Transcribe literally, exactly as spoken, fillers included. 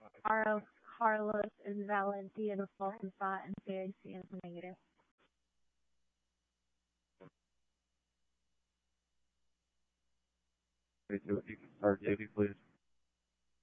Carlos, Carlos is Valentino Fonsa and Felix Negre. Okay, so if you can start, Davey, please.